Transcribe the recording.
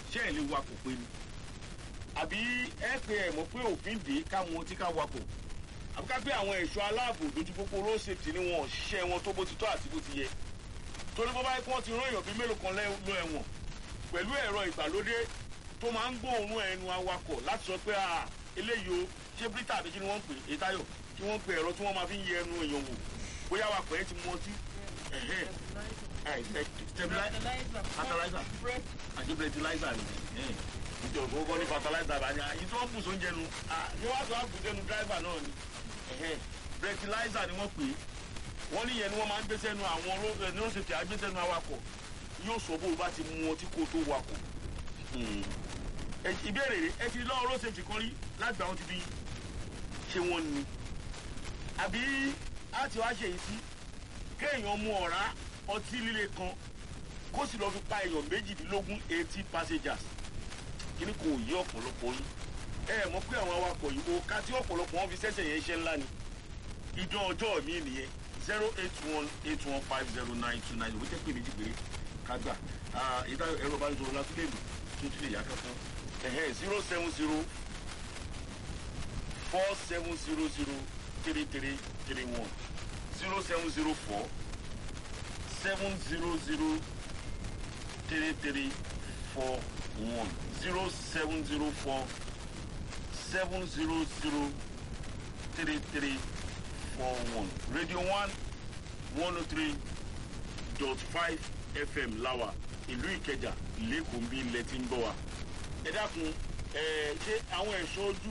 ṣé ẹ̀ lè wakọ̀ pé ni àbí ẹ pé ẹ mọ̀ pé òfin dè ká mu ọtí ká wakọ̀ àbí ká pé àwọn ẹ̀ṣọ́ aláàbò lójú pópó road safety ni wọn ò ṣiṣẹ́ wọn tó bó ti tọ́ àti bó ti yẹ torí bó bá yẹ kí wọ́n ti rán èèyàn bíi mélòó kan lọ ẹ̀wọ̀n pẹ̀lú ẹ̀rọ ìgbàlódé tó máa ń gbóòórùn ẹnu awakọ̀ láti sọ pé eléyìí o ṣé brita àbí kí ni wọ́n ń pè é táyọ̀ kí wọ́n pe ẹ̀rọ tí wọ́n máa fi ń yẹ ẹnu èèyàn wò bóyá awakọ̀ yẹn ti mu ọtí fertilizer àti fertilizer ni ìjọba ó kọ́ ní fertilizer bá ní àyè tí wọ́n bù sóúnjẹ nu ní wàá tó àbùjẹnu driver náà ni fertilizer ni wọ́n pè é wọ́n níyẹn ni wọ́n máa ń gbé sẹ́nu àwọn road safety àgbé sẹ́nu awakọ̀ yóò sọ bó o bá ti mu ọtí kó o tó wakọ̀ ìbéèrè rẹ ẹ ti lọ́wọ́ road safety kan rí láti gbà wọ́n ti bí ṣé wọ́n ní àbí á ti wá ṣe èyí sí kéèyàn mu ọ̀rá ọtí líle kan kó sì lọ́ọ́ fi pa èèyàn 18 passengers kíní kò yí ọ̀pọ̀lọpọ̀ yín ẹ mọ̀ pé àwọn awakọ̀ yìí òkà tí ọ̀pọ̀lọpọ̀ wọn fi ṣẹ̀ṣẹ̀ yẹn iṣẹ́ ńlá ni ìdán ọjọ́ mi nìyẹn 08181509290 ìwé tẹ́ pé méjì péré kágbà ìdá ẹ̀rọ bá ń sọ̀rọ̀ látúlẹ̀ ìlú tó tún lè yá kankan 07047003331 07047003341 Radio 103.5 FM láwa ìlú Ìkẹjà lẹ́kọ̀ọ́ bí ilẹ̀ tí ń bọ̀ wá ẹ dákun ṣé àwọn ẹ̀ṣọ́ ojú